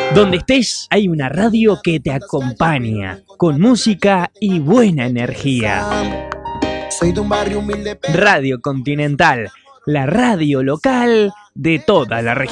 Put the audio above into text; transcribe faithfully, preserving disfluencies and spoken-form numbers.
Donde estés, hay una radio que te acompaña, con música y buena energía. Soy de un barrio humilde. Radio Continental, la radio local de toda la región.